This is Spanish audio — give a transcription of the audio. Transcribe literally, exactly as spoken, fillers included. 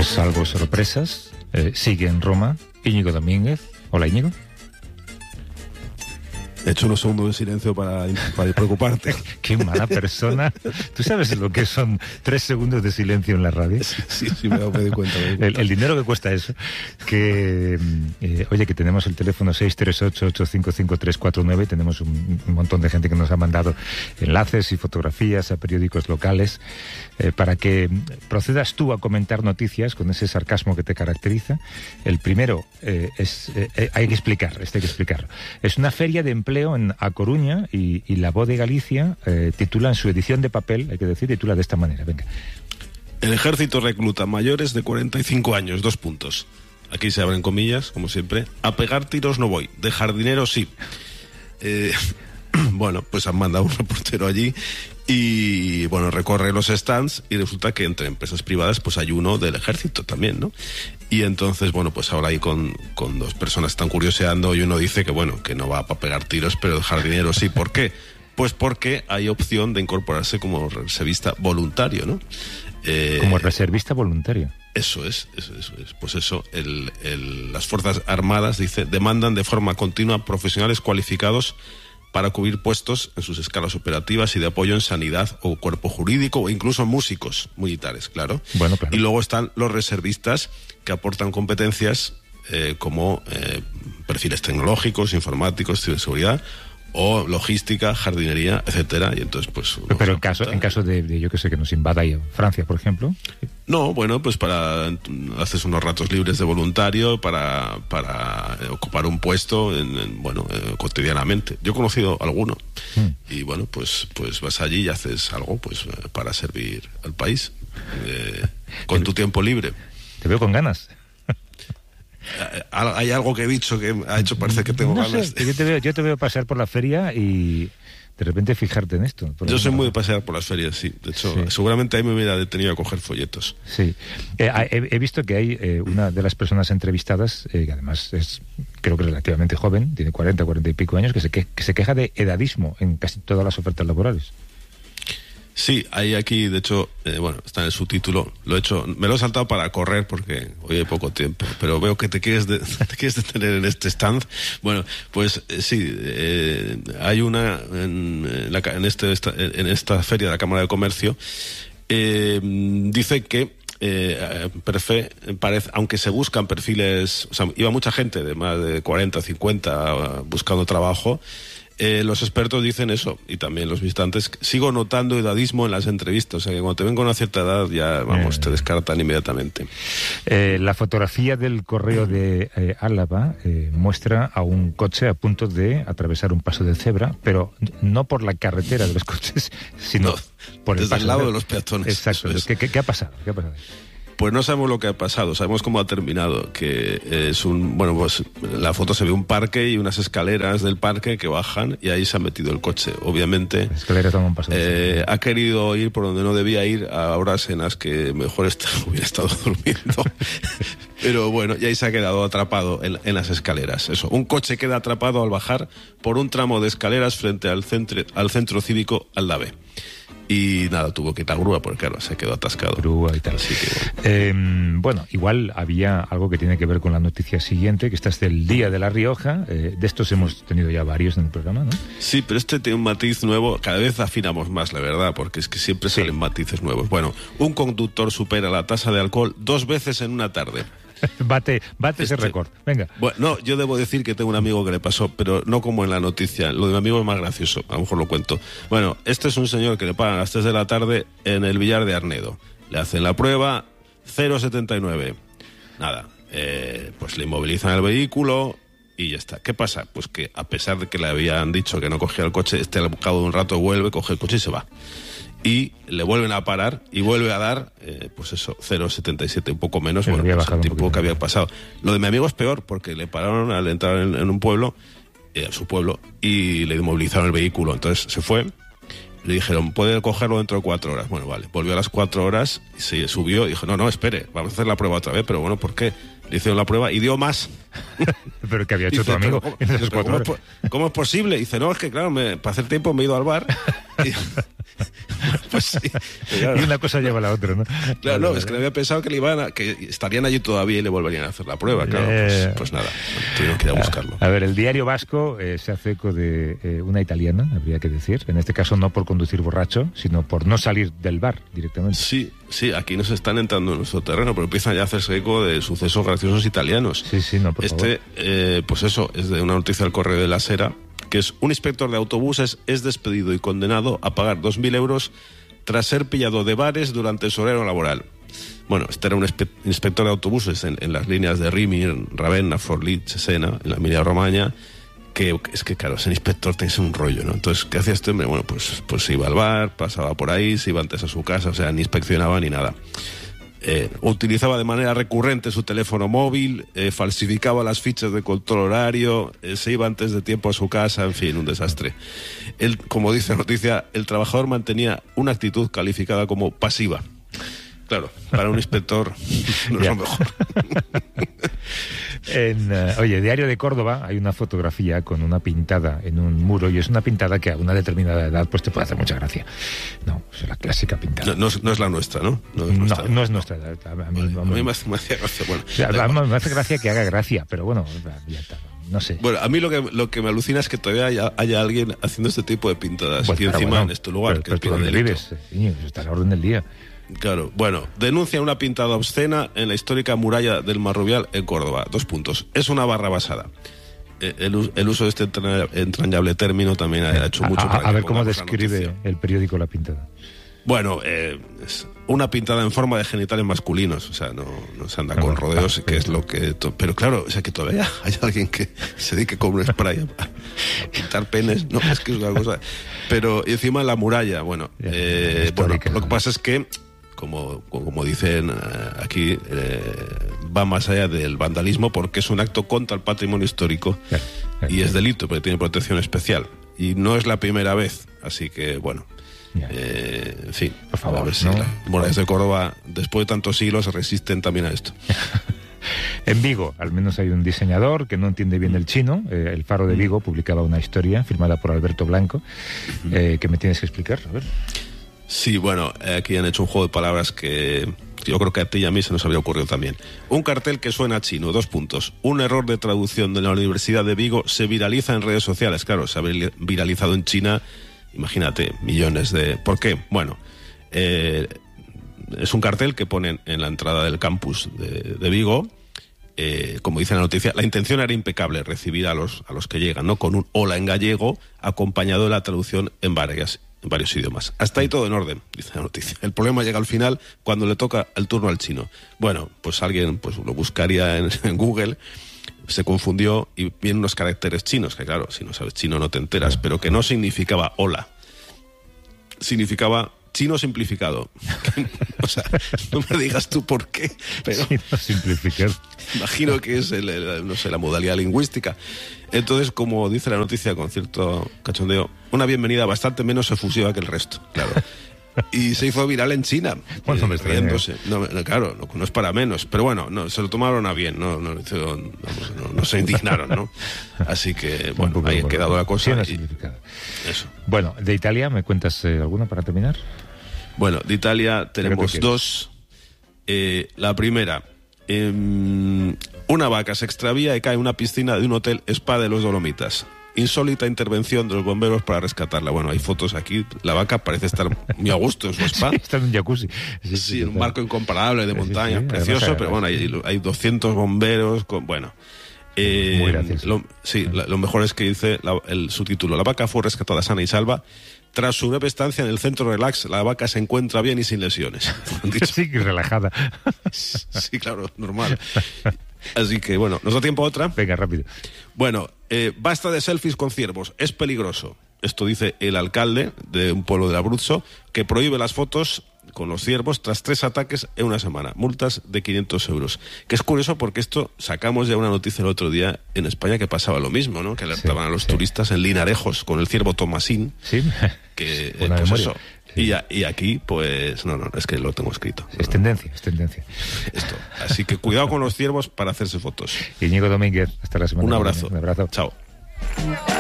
salvo sorpresas, eh, sigue en Roma Íñigo Domínguez. Hola, Íñigo. He hecho unos segundos de silencio para, para preocuparte. Qué mala persona. ¿Tú sabes lo que son tres segundos de silencio en la radio? Sí, sí, sí me, me doy cuenta. Me doy cuenta. El, el dinero que cuesta eso. Que, eh, oye, que tenemos el teléfono seis tres ocho, ocho cinco cinco, tres cuatro nueve. Tenemos un, un montón de gente que nos ha mandado enlaces y fotografías a periódicos locales eh, para que procedas tú a comentar noticias con ese sarcasmo que te caracteriza. El primero eh, es... Eh, hay que explicar, este hay que explicarlo. Es una feria de empleo en A Coruña y, y La Voz de Galicia eh, titula en su edición de papel, hay que decir, titula de esta manera. Venga. El ejército recluta mayores de cuarenta y cinco años, dos puntos. Aquí se abren comillas, como siempre. A pegar tiros no voy, de jardinero sí. Eh, bueno, pues han mandado un reportero allí y, bueno, recorre los stands y resulta que entre empresas privadas pues hay uno del ejército también, ¿no? Y entonces, bueno, pues ahora ahí con, con dos personas están curioseando y uno dice que, bueno, que no va para pegar tiros, pero el jardinero sí. ¿Por qué? Pues porque hay opción de incorporarse como reservista voluntario, ¿no? Eh, como reservista voluntario. Eso es, eso, eso es. Pues eso, el, el, las Fuerzas Armadas, dice, demandan de forma continua profesionales cualificados para cubrir puestos en sus escalas operativas y de apoyo en sanidad o cuerpo jurídico o incluso músicos militares, claro. Bueno, claro. Y luego están los reservistas que aportan competencias eh, como eh, perfiles tecnológicos, informáticos, ciberseguridad o logística, jardinería, etcétera. Y entonces, pues... Pero en caso, en caso de, de, yo que sé, que nos invada Francia, por ejemplo... No, bueno, pues para... Haces unos ratos libres de voluntario para, para ocupar un puesto, en, en, bueno, eh, cotidianamente. Yo he conocido alguno. Mm. Y bueno, pues, pues vas allí y haces algo pues para servir al país. Eh, con tu tiempo libre. Te veo con ganas. Hay algo que he dicho que ha hecho parecer que tengo no ganas. Sé, yo, te veo, yo te veo pasear por la feria y de repente fijarte en esto. Yo soy muy de pasear por las ferias, sí. De hecho, sí. Seguramente ahí me hubiera detenido a coger folletos. Sí. Eh, he, he visto que hay eh, una de las personas entrevistadas, eh, que además es, creo que relativamente joven, tiene cuarenta, cuarenta y pico años, que se, que, que se queja de edadismo en casi todas las ofertas laborales. Sí, hay aquí, de hecho, eh, bueno, está en el subtítulo, lo he hecho, me lo he saltado para correr porque hoy hay poco tiempo, pero veo que te quieres, de, te quieres detener en este stand. Bueno, pues eh, sí, eh, hay una en, en, la, en, este, esta, en esta feria de la Cámara de Comercio, eh, dice que eh, perfe, parece, aunque se buscan perfiles, o sea, iba mucha gente de más de cuarenta, cincuenta buscando trabajo. Eh, los expertos dicen eso, y también los visitantes, sigo notando edadismo en las entrevistas, o sea que cuando te ven con una cierta edad ya, vamos, eh. te descartan inmediatamente. Eh, la fotografía del correo de eh, Álava eh, muestra a un coche a punto de atravesar un paso de cebra, pero no por la carretera de los coches, sino no, por el desde paso el lado de... de los peatones. Exacto. ¿Qué, qué, ¿Qué ha pasado? ¿Qué ha pasado? Pues no sabemos lo que ha pasado, sabemos cómo ha terminado, que es un, bueno, pues en la foto se ve un parque y unas escaleras del parque que bajan y ahí se ha metido el coche, obviamente. Las escaleras toman un paso. Eh, ha querido ir por donde no debía ir a horas en las que mejor está, hubiera estado durmiendo. Pero bueno, y ahí se ha quedado atrapado en, en las escaleras. Eso, un coche queda atrapado al bajar por un tramo de escaleras frente al centro, al centro cívico Aldave. Y nada, tuvo que ir a grúa porque claro, se quedó atascado. Grúa y tal. Así que, bueno. Eh, bueno, igual había algo que tiene que ver con la noticia siguiente, que esta es del Día de La Rioja. Eh, de estos hemos tenido ya varios en el programa, ¿no? Sí, pero este tiene un matiz nuevo. Cada vez afinamos más, la verdad, porque es que siempre sí. salen matices nuevos. Bueno, un conductor supera la tasa de alcohol dos veces en una tarde. Bate, bate este, ese récord. Venga. Bueno, no, yo debo decir que tengo un amigo que le pasó, pero no como en la noticia. Lo de mi amigo es más gracioso, a lo mejor lo cuento. Bueno, este es un señor que le pagan a las tres de la tarde en el Villar de Arnedo. Le hacen la prueba, cero coma setenta y nueve. Nada, eh, pues le inmovilizan el vehículo y ya está. ¿Qué pasa? Pues que a pesar de que le habían dicho que no cogía el coche, este al cabo de un rato vuelve, coge el coche y se va. Y le vuelven a parar y vuelve a dar, eh, pues eso, cero coma setenta y siete, un poco menos, Pero bueno, pues el un tiempo que había pasado. Lo de mi amigo es peor, porque le pararon al entrar en, en un pueblo, eh, a su pueblo, y le inmovilizaron el vehículo. Entonces se fue, le dijeron, puede cogerlo dentro de cuatro horas. Bueno, vale, volvió a las cuatro horas, se subió y dijo, no, no, espere, vamos a hacer la prueba otra vez, pero bueno, ¿por qué? Le hicieron la prueba y dio más. Pero que había hecho tu amigo ¿cómo, en esas cuatro ¿cómo, horas? Es, ¿Cómo es posible? Y dice, no, es que claro, me, para hacer tiempo me he ido al bar y, Pues sí. Claro. Y una cosa lleva a la otra, ¿no? Claro, no, es que había pensado que le iban a, que estarían allí todavía y le volverían a hacer la prueba, claro. Eh, pues, pues nada, tuvieron que ir a buscarlo. A, a ver, el diario vasco eh, se hace eco de eh, una italiana, habría que decir. En este caso no por conducir borracho, sino por no salir del bar directamente. Sí, sí, aquí nos están entrando en nuestro terreno, pero empiezan ya a hacerse eco de sucesos graciosos italianos. Sí, sí, no, por este, favor. Eh, pues eso, es de una noticia del Correo de la Sera, que es un inspector de autobuses es despedido y condenado a pagar dos mil euros tras ser pillado de bares durante su horario laboral. Bueno, este era un inspector de autobuses en, en las líneas de Rimini, Ravenna, Forlì, Cesena, en la Emilia-Romagna, que es que, claro, ese inspector tiene un rollo, ¿no? Entonces, ¿qué hacía este hombre? Bueno, pues, pues se iba al bar, pasaba por ahí, se iba antes a su casa, o sea, ni inspeccionaba ni nada. Eh, utilizaba de manera recurrente su teléfono móvil, eh, falsificaba las fichas de control horario, eh, se iba antes de tiempo a su casa, en fin, un desastre. Él, como dice la noticia, el trabajador mantenía una actitud calificada como pasiva. Claro, para un inspector no es lo mejor. En, uh, oye, Diario de Córdoba hay una fotografía con una pintada en un muro y es una pintada que a una determinada edad pues te puede hacer mucha gracia. No, es la clásica pintada. No, no, es, no es la nuestra, ¿no? No es nuestra, no, no es nuestra edad. A mí, vale, a mí me, hace, me hace gracia. Bueno, o sea, me hace gracia que haga gracia, pero bueno, ya está. No sé. Bueno, a mí lo que, lo que me alucina es que todavía haya, haya alguien haciendo este tipo de pintadas pues, y encima bueno, en este lugar. Pero, que pero es ¿dónde vives? Niño, está a la orden del día. Claro, bueno, denuncia una pintada obscena en la histórica muralla del Marrubial en Córdoba. Dos puntos. Es una barra basada. El, el uso de este entrañable término también ha hecho mucho. A, a, a ver cómo describe el periódico la pintada. Bueno, eh, es una pintada en forma de genitales masculinos, o sea, no, no se anda con rodeos, que es lo que... To- pero claro, o sea, que todavía hay alguien que se dedique con un spray a, a pintar penes, no, es que es una cosa... Pero y encima la muralla, bueno, eh, bueno, lo que pasa es que, como, como dicen aquí, eh, va más allá del vandalismo porque es un acto contra el patrimonio histórico y es delito porque tiene protección especial. Y no es la primera vez, así que, bueno... Eh, en fin, por favor, a ver si ¿no? las murallas de Córdoba, respués de tantos siglos, resisten también a esto. En Vigo, al menos hay un diseñador que no entiende bien el chino. Eh, el Faro de Vigo publicaba una historia firmada por Alberto Blanco, eh, que me tienes que explicar. A ver. Sí, bueno, aquí han hecho un juego de palabras que yo creo que a ti y a mí se nos habría ocurrido también. Un cartel que suena chino, dos puntos. Un error de traducción de la Universidad de Vigo se viraliza en redes sociales. Claro, se ha viralizado en China. Imagínate, millones de... ¿Por qué? Bueno, eh, es un cartel que ponen en la entrada del campus de, de Vigo. Eh, como dice la noticia, la intención era impecable, recibir a los, a los que llegan, ¿no? Con un hola en gallego, acompañado de la traducción en varias, en varios idiomas. Hasta ahí todo en orden, dice la noticia. El problema llega al final, cuando le toca el turno al chino. Bueno, pues alguien pues lo buscaría en, en Google... se confundió y vienen unos caracteres chinos, que claro, si no sabes chino no te enteras, pero que no significaba hola. Significaba chino simplificado. O sea, no me digas tú por qué, pero... Chino simplificado. Imagino que es, el, el, no sé, la modalidad lingüística. Entonces, como dice la noticia con cierto cachondeo, una bienvenida bastante menos efusiva que el resto, claro. Y se hizo viral en China. Bueno, eh, riéndose. No, claro, no, no es para menos. Pero bueno, no, se lo tomaron a bien, no, no, no, no, no se indignaron, ¿no? Así que, bueno, ahí ha quedado la cosa. Y, eso. Bueno, ¿de Italia me cuentas eh, alguna para terminar? Bueno, de Italia tenemos dos. Eh, la primera, eh, una vaca se extravía y cae en una piscina de un hotel spa de los Dolomitas. Insólita intervención de los bomberos para rescatarla. Bueno, hay fotos aquí. La vaca parece estar muy a gusto en su spa. Sí, está en un jacuzzi. Sí, sí, sí, en un barco incomparable de montaña, sí, sí, precioso, además, pero bueno, hay, hay doscientos bomberos. Con, bueno, eh, muy gracioso. Lo, sí, la, lo mejor es que dice la, el subtítulo: la vaca fue rescatada sana y salva. Tras su breve estancia en el centro relax, la vaca se encuentra bien y sin lesiones. Sí, relajada. Sí, claro, normal. Así que, bueno, ¿nos da tiempo a otra? Venga, rápido. Bueno, eh, basta de selfies con ciervos, es peligroso. Esto dice el alcalde de un pueblo de Abruzzo, que prohíbe las fotos con los ciervos tras tres ataques en una semana. Multas de quinientos euros. Que es curioso porque esto sacamos ya una noticia el otro día en España que pasaba lo mismo, ¿no? Que alertaban sí, a los sí. turistas en Linarejos con el ciervo Tomasín. Sí. Que, eh, pues eso. Sí. Y, a, y aquí, pues, no, no, es que lo tengo escrito. Es no, tendencia, es tendencia. Esto. Así que cuidado con los ciervos para hacerse fotos. Íñigo Domínguez, hasta la semana. Un abrazo. Un abrazo. Chao.